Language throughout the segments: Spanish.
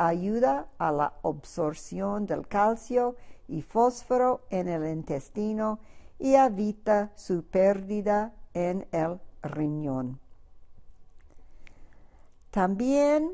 ayuda a la absorción del calcio y fósforo en el intestino y evita su pérdida en el riñón. También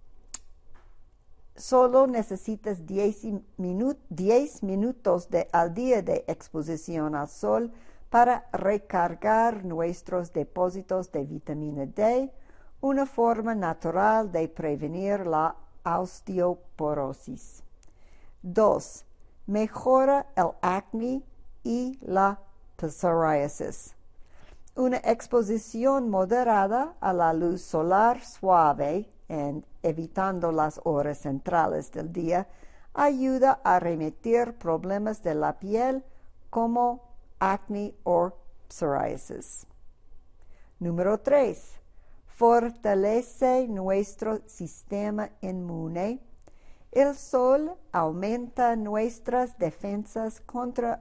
solo necesitas 10 minutos al día de exposición al sol para recargar nuestros depósitos de vitamina D, una forma natural de prevenir la osteoporosis. 2. Mejora el acné y la psoriasis. Una exposición moderada a la luz solar suave, evitando las horas centrales del día, ayuda a remeter problemas de la piel como acné o psoriasis. Número 3. Fortalece nuestro sistema inmune. El sol aumenta nuestras defensas contra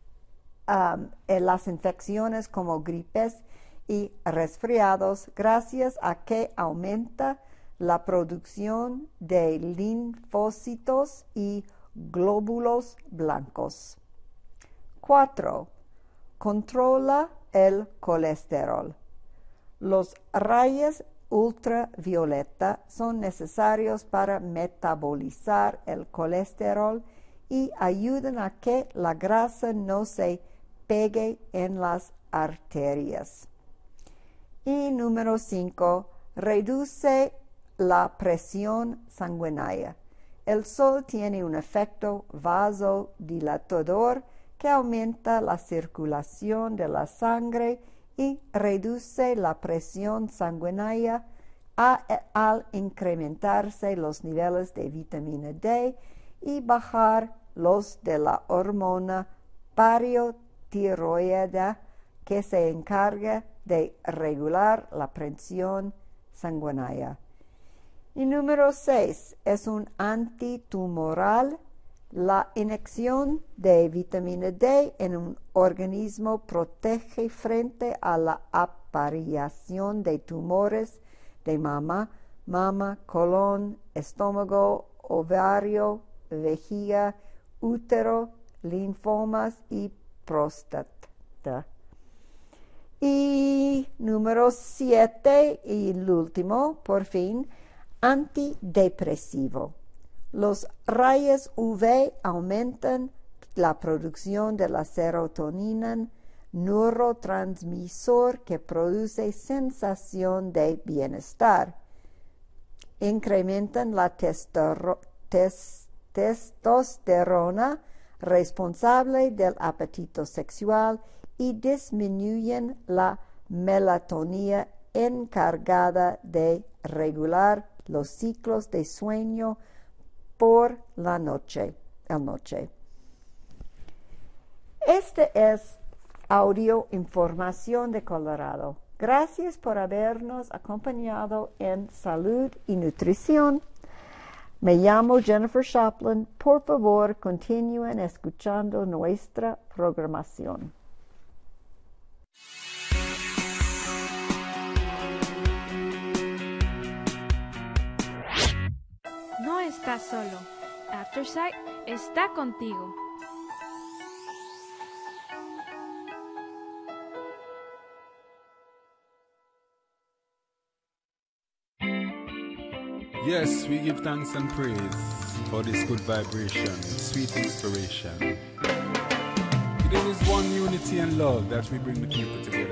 las infecciones como gripes y resfriados gracias a que aumenta la producción de linfocitos y glóbulos blancos. 4. Controla el colesterol. Los rayos ultravioleta son necesarios para metabolizar el colesterol y ayudan a que la grasa no se pegue en las arterias. Y número 5. Reduce la presión sanguínea. El sol tiene un efecto vasodilatador que aumenta la circulación de la sangre y reduce la presión sanguínea al incrementarse los niveles de vitamina D y bajar los de la hormona paratiroidea que se encarga de regular la presión sanguínea. Y número 6 es un antitumoral. La inyección de vitamina D en un organismo protege frente a la aparición de tumores de mama, colon, estómago, ovario, vejiga, útero, linfomas y próstata. Y número 7 y el último, por fin, antidepresivo. Los rayos UV aumentan la producción de la serotonina, neurotransmisor que produce sensación de bienestar. Incrementan la testosterona responsable del apetito sexual y disminuyen la melatonina encargada de regular los ciclos de sueño por la noche. Este es audio información de Colorado. Gracias por habernos acompañado en Salud y Nutrición. Me llamo Jennifer Shopland. Por favor, continúen escuchando nuestra programación. No estás solo. Aftersight está contigo. Yes, we give thanks and praise for this good vibration, sweet inspiration. It is one unity and love that we bring the people together